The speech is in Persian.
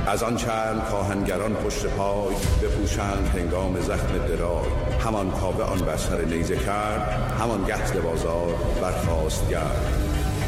از آن چند کاهنگران پشت پای بپوشند هنگام زخم درای. همان کاوه آن بر سر نیزه کرد، همان گه ز بازار برخاست گرد.